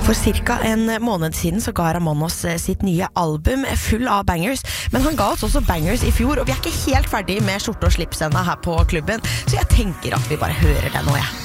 For cirka en måned siden så ga Ramón oss sitt nye album full av bangers, men han ga oss også bangers i fjor, og vi er ikke helt ferdig med skjorte og slips ennå her på klubben, så jeg tenker at vi bare hører det nå, ja.